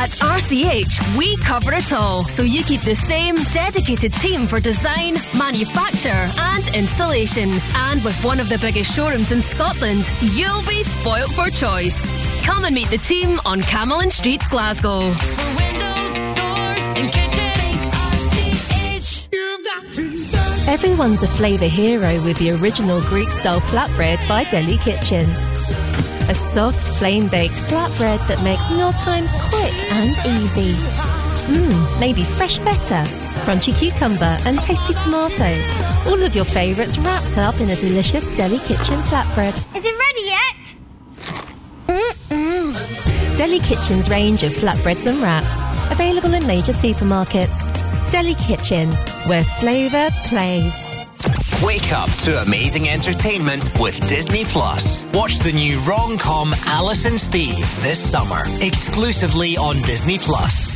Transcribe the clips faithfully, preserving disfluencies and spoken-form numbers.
At R C H, we cover it all, so you keep the same dedicated team for design, manufacture and installation. And with one of the biggest showrooms in Scotland, you'll be spoilt for choice. Come and meet the team on Camelin Street, Glasgow. For windows, doors and kitchens, R C H. You've got to serve. Everyone's a flavour hero with the original Greek-style flatbread by Deli Kitchen. A soft, flame-baked flatbread that makes mealtimes quick and easy. Mmm, maybe fresh feta, crunchy cucumber and tasty tomato. All of your favourites wrapped up in a delicious Deli Kitchen flatbread. Is it ready yet? Mm-mm. Deli Kitchen's range of flatbreads and wraps, available in major supermarkets. Deli Kitchen, where flavour plays. Wake up to amazing entertainment with Disney Plus. Watch the new rom-com Alice and Steve this summer, exclusively on Disney Plus.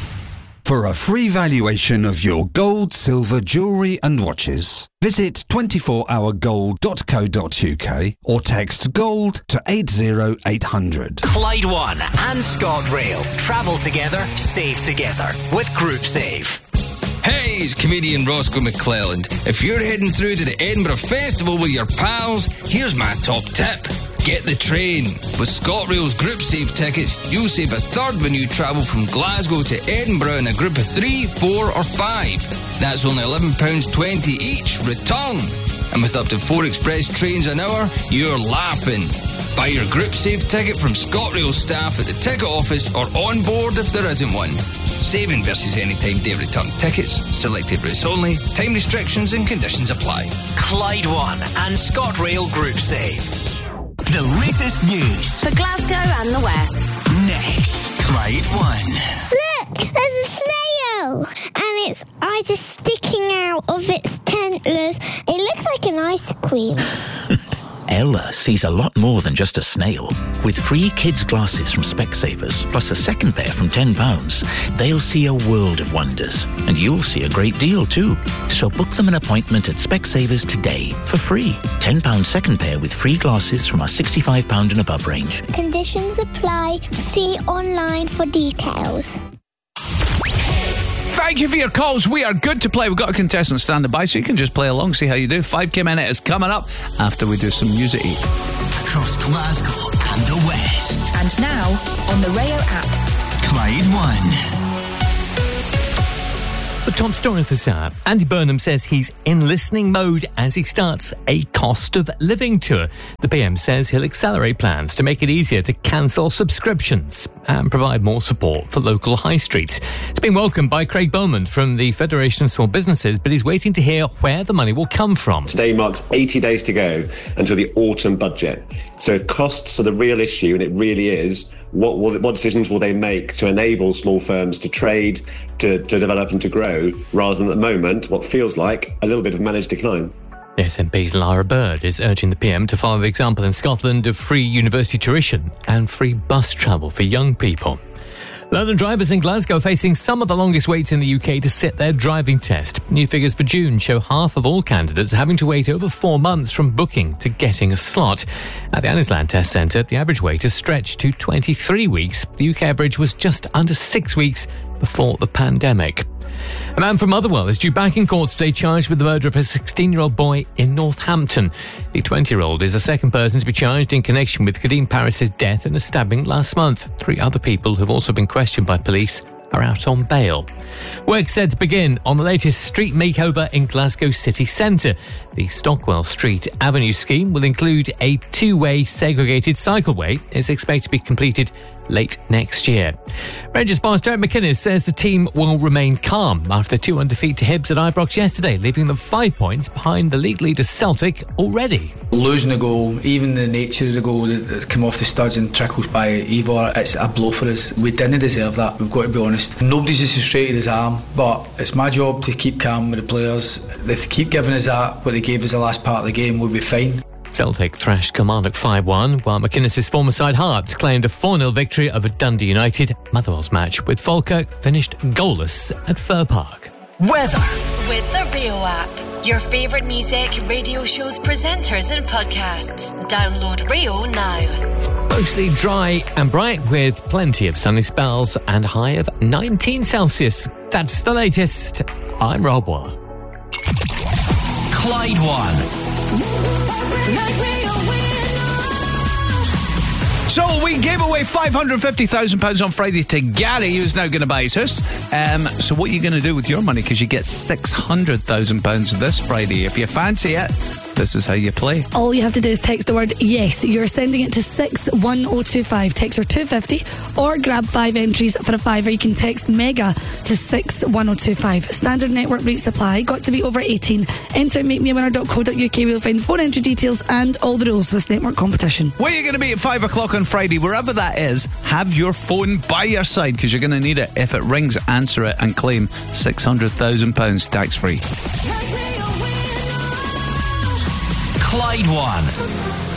For a free valuation of your gold, silver, jewellery and watches, visit twenty-four hour gold dot co dot uk or text GOLD to eight zero eight hundred. Clyde One and ScotRail. Travel together, save together with Group Save. Hey, it's comedian Roscoe McClelland. If you're heading through to the Edinburgh Festival with your pals, here's my top tip. Get the train. With ScotRail's Group Save tickets, you'll save a third when you travel from Glasgow to Edinburgh in a group of three, four or five. That's only eleven pounds twenty each, return. And with up to four express trains an hour, you're laughing. Buy your Group Save ticket from ScotRail staff at the ticket office or on board if there isn't one. Saving versus anytime day return tickets. Selected routes only. Time restrictions and conditions apply. Clyde One and ScotRail Group Save. The latest news for Glasgow and the West. Next, Clyde One. Look, there's a snail, and its eyes are sticking out of its antlers. It looks like an ice cream. Ella sees a lot more than just a snail. With free kids' glasses from Specsavers, plus a second pair from ten pounds, they'll see a world of wonders. And you'll see a great deal too. So book them an appointment at Specsavers today for free. ten pounds second pair with free glasses from our sixty-five pounds and above range. Conditions apply. See online for details. Thank you for your calls. We are good to play. We've got a contestant standing by, so you can just play along, see how you do. five K Minute is coming up after we do some news at eight. Across Glasgow and the West. And now, on the Rayo app. Clyde One. The top story this hour. Andy Burnham says he's in listening mode as he starts a cost of living tour. The P M says he'll accelerate plans to make it easier to cancel subscriptions and provide more support for local high streets. It's been welcomed by Craig Bowman from the Federation of Small Businesses, but he's waiting to hear where the money will come from. Today marks eighty days to go until the autumn budget. So if costs are the real issue, and it really is, What, will, what decisions will they make to enable small firms to trade, to, to develop and to grow, rather than at the moment, what feels like a little bit of managed decline? The S N P's Lara Bird is urging the P M to follow the example in Scotland of free university tuition and free bus travel for young people. London drivers in Glasgow facing some of the longest waits in the U K to sit their driving test. New figures for June show half of all candidates having to wait over four months from booking to getting a slot. At the Annisland Test Centre, the average wait has stretched to twenty-three weeks. The U K average was just under six weeks before the pandemic. A man from Motherwell is due back in court today charged with the murder of a sixteen-year-old boy in Northampton. The twenty-year-old is the second person to be charged in connection with Kadeem Paris's death and a stabbing last month. Three other people who have also been questioned by police are out on bail. Work set to begin on the latest street makeover in Glasgow city centre. The Stockwell Street Avenue scheme will include a two-way segregated cycleway. It's expected to be completed late next year. Rangers boss Derek McInnes says the team will remain calm after the two one defeat to Hibs at Ibrox yesterday, leaving them five points behind the league leader Celtic already. Losing the goal, even the nature of the goal that came off the studs and trickles by Ivor, it's a blow for us. We didn't deserve that, we've got to be honest. Nobody's as frustrated as I am, but it's my job to keep calm with the players. If they keep giving us that, what they gave us the last part of the game, we'll be fine. Celtic thrashed Kilmarnock five one, while McInnes' former side Hearts claimed a four nil victory over Dundee United. Motherwell's match with Falkirk finished goalless at Fir Park. Weather. With the Rio app. Your favourite music, radio shows, presenters and podcasts. Download Rio now. Mostly dry and bright with plenty of sunny spells and a high of nineteen Celsius. That's the latest. I'm Rob Waller. Clyde One. So we gave away five hundred fifty thousand pounds on Friday to Gary, who's now going to buy his house. Um, so what are you going to do with your money? Because you get six hundred thousand pounds this Friday. If you fancy it, this is how you play. All you have to do is text the word yes. You're sending it to six one oh two five. Text or two fifty, or grab five entries for a fiver. You can text MEGA to six one oh two five. Standard network rates apply. Got to be over eighteen. Enter make me a winner dot co dot uk. We'll find phone entry details and all the rules for this network competition. Where are you going to be at five o'clock on Friday? Wherever that is, have your phone by your side, because you're going to need it. If it rings, answer it and claim six hundred thousand pounds tax free. Clyde One.